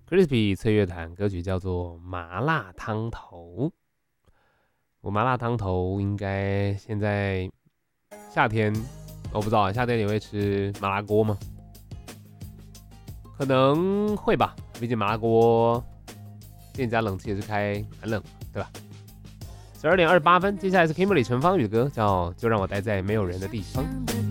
Crispy 翠乐团歌曲叫做《麻辣汤头》。我麻辣汤头应该现在夏天，我不知道夏天你会吃麻辣锅吗？可能会吧，毕竟麻辣锅店家冷气也是开蛮冷，对吧？12点28分，接下来是 Kimberly 陈芳宇的歌，叫《就让我待在没有人的地方》。